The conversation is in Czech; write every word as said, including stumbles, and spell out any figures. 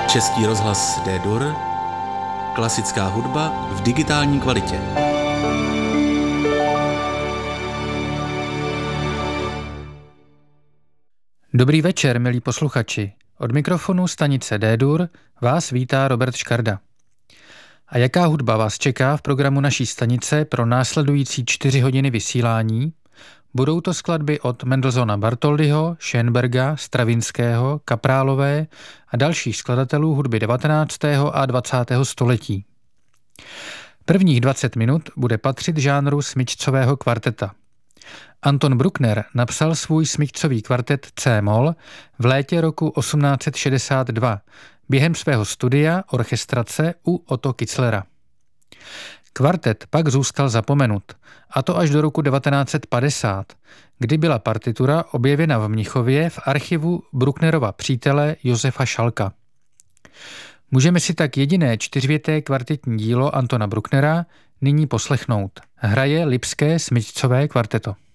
Český rozhlas D-Dur, klasická hudba v digitální kvalitě. Dobrý večer, milí posluchači. Od mikrofonu stanice D-Dur vás vítá Robert Škarda. A jaká hudba vás čeká v programu naší stanice pro následující čtyři hodiny vysílání? Budou to skladby od Mendelssohna Bartholdyho, Schönberga, Stravinského, Kaprálové a dalších skladatelů hudby devatenáctého a dvacátého století. Prvních dvacet minut bude patřit žánru smyčcového kvarteta. Anton Bruckner napsal svůj smyčcový kvartet C-moll v létě roku osmnáct set šedesát dva během svého studia orchestrace u Otto Kitzlera. Kvartet pak zůstal zapomenut, a to až do roku devatenáct set padesát, kdy byla partitura objevena v Mnichově v archivu Brucknerova přítele Josefa Schalka. Můžeme si tak jediné čtyřvěté kvartetní dílo Antona Brucknera nyní poslechnout. Hraje Lipské smyčcové kvarteto.